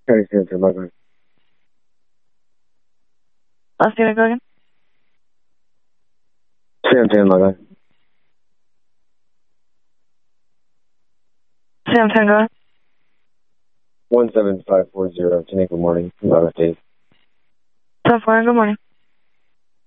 County Center, my bad. Last name, go again? Sam 10, my bad. Sam 10, go ahead. 17540, Tanaco Morning, Long State. 10-4, good morning.